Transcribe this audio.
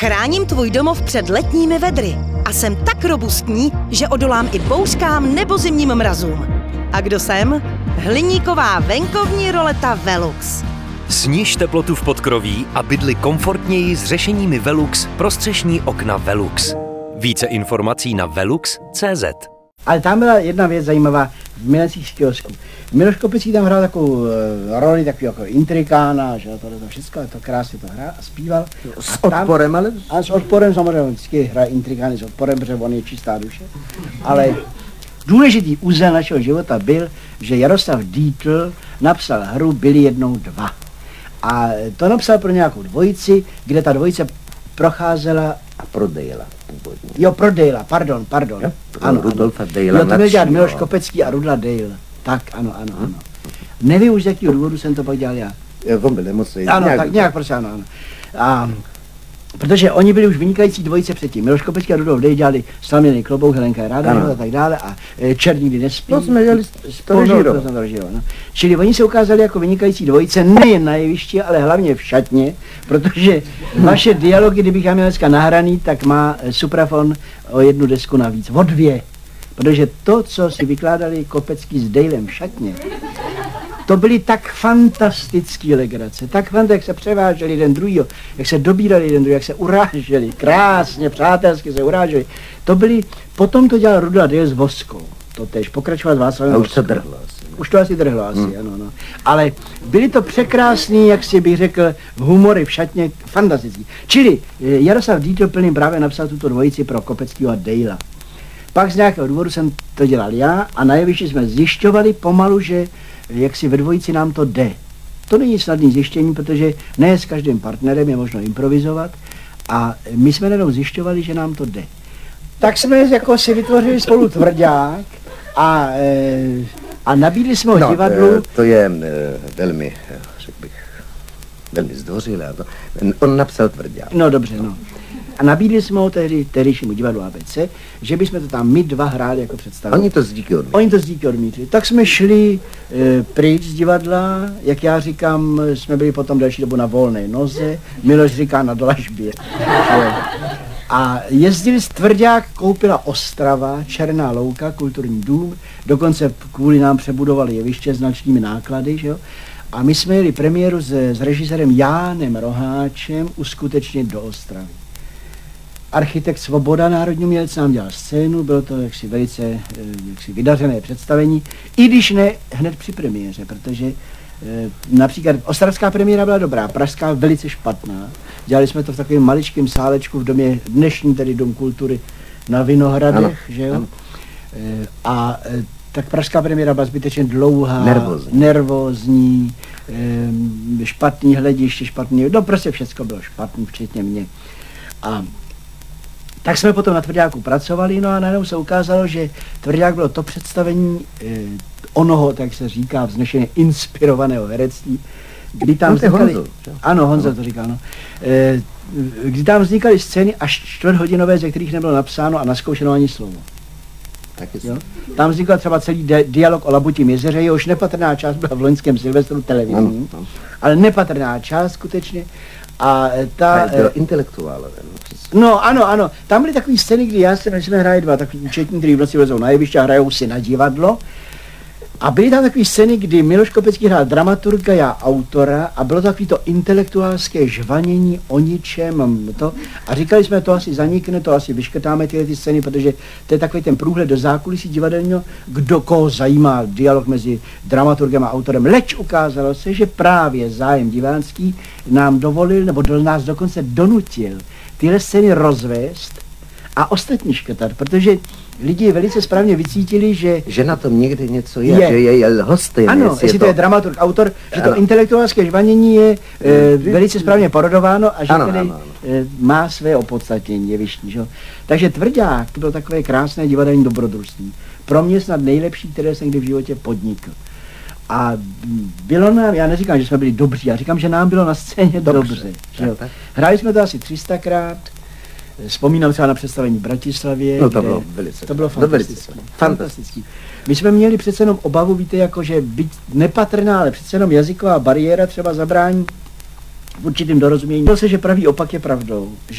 Chráním tvůj domov před letními vedry a jsem tak robustní, že odolám i bouřkám nebo zimním mrazům. A kdo jsem? Hliníková venkovní roleta Velux. Sniž teplotu v podkroví a bydli komfortněji s řešeními Velux pro střešní okna Velux. Více informací na velux.cz. Ale tam byla jedna věc zajímavá v Milencích kiosku. Miloš Kopecký tam hrál takovou roli, takový jako intrikána, že to všechno, to krásně to hrál a zpíval. S odporem, ale? A s odporem samozřejmě, vždycky hraje intrikány s odporem, protože on je čistá duše. Ale důležitý úzel našeho života byl, že Jaroslav Dietl napsal hru Byli jednou dva. A to napsal pro nějakou dvojici, kde ta dvojice procházela A pro Dejla původně. Jo, pro Dejla, pardon. Jo, Ano, Rudolfa Dejla. Jo, to byl dělat Miloš mladšího. Kopecký a Rudla Dejl. Tak, ano. Nevím už z jakého důvodu jsem to pak dělal já. On byl nemocný. Ano, tak nějak prostě ano. A protože oni byli už vynikající dvojice předtím. Miloš Kopecký a Rudolf Dejl dělali Slaměný klobouk, Helenka je ráda a tak dále a Čert nikdy nespí. To jsme dělali to režírovali. No. Čili oni se ukázali jako vynikající dvojice nejen na jevišti, ale hlavně v šatně, protože vaše dialogy, kdybych já měl dneska nahraný, tak má Suprafon o jednu desku navíc, o dvě. Protože to, co si vykládali Kopecký s Dejlem v šatně, to byly tak fantastický legrace, jak se převáželi jeden druhýho, jak se dobírali jeden druhý, jak se uráželi, krásně, přátelsky se uráželi. To byly, potom to dělal Rudla Dejl s Voskou, to tež pokračovat Václavem. A už to drhlo asi. Už to asi drhlo, ano. Ale byly to překrásný, jak si bych řekl, humory v šatně, fantastický. Čili Jaroslav Dietl plným právě napsal tuto dvojici pro Kopeckýho a Dejla. Pak z nějakého důvodu jsem to dělal já a na jevišti jsme zjišťovali pomalu, že jak si ve dvojici nám to jde. To není snadný zjištění, protože ne s každým partnerem je možno improvizovat a my jsme jenom zjišťovali, že nám to jde. Tak jsme jako si vytvořili spolu tvrdák a nabídli jsme ho divadlu. To je velmi, řekl bych, velmi zdvořilé. On napsal tvrdák. No dobře, no. A nabídli jsme ho tehdejšímu divadlu ABC, že bychom to tam my dva hráli jako představení. Oni to z díky odmítli. Tak jsme šli pryč z divadla, jak já říkám, jsme byli potom další dobu na volné noze, Miloš říká na dlažbě. A jezdili z tvrdák, koupila Ostrava, Černá louka, kulturní dům, dokonce kvůli nám přebudovali jeviště s značnými náklady, že jo? A my jsme jeli premiéru s režisérem Jánem Roháčem uskutečnit do Ostravy. Architekt Svoboda, národní umělec, nám dělal scénu, bylo to jaksi velice vydařené představení, i když ne hned při premiéře, protože například ostravská premiéra byla dobrá, pražská velice špatná. Dělali jsme to v takovém maličkém sálečku v domě, dnešní tedy Dům kultury na Vinohradech, ano, že jo? Tak pražská premiéra byla zbytečně dlouhá, nervózní, špatný hlediště, no prostě všechno bylo špatný, včetně mě. A tak jsme potom na Tvrďáku pracovali, no a najednou se ukázalo, že Tvrdák bylo to představení onoho, tak se říká, vznešeně inspirovaného herectví, kdy tam vznikaly, ano, Honza to říká, no, kdy tam vznikaly scény až čtvrthodinové, ze kterých nebylo napsáno a naskoušeno ani slovo. Jo? Tam vznikl třeba celý dialog o Labutím jezeře, jehož nepatrná část byla v loňském Silvestru televizní, ale nepatrná část skutečně. A bylo intelektuálové. No ano, tam byly takové scény, kdy jsme hráli dva takový účetní, který v noci vlezou na jeviště a hrajou si na divadlo. A byly tam takové scény, kdy Miloš Kopecký hrál dramaturga, já autora a bylo takový to intelektuálské žvanění o ničem to. A říkali jsme, to asi zanikne, to asi vyškrtáme ty scény, protože to je takový ten průhled do zákulisí divadelního, kdo koho zajímá dialog mezi dramaturgem a autorem. Leč ukázalo se, že právě zájem divácký nám dovolil, nebo nás dokonce donutil tyhle scény rozvést a ostatní škrtat, protože lidi velice správně vycítili, že na tom někde něco je. Že je lhostejné. Ano, jestli to je dramaturg, autor, že to intelektuálské žvanění je velice správně porodováno a že tedy má své opodstatnění jevištní. Že? Takže Tvrdák byl takové krásné divadelní dobrodružství. Pro mě snad nejlepší, které jsem kdy v životě podnikl. A bylo nám, já neříkám, že jsme byli dobří, já říkám, že nám bylo na scéně dobře. Hráli jsme to asi 300krát. Vzpomínám třeba na představení v Bratislavě. No to bylo velice. To bylo fantastický. My jsme měli přece jenom obavu, víte, jako že být nepatrná, ale přece jenom jazyková bariéra třeba zabrání v určitým dorozumění. Bylo se, že pravý opak je pravdou.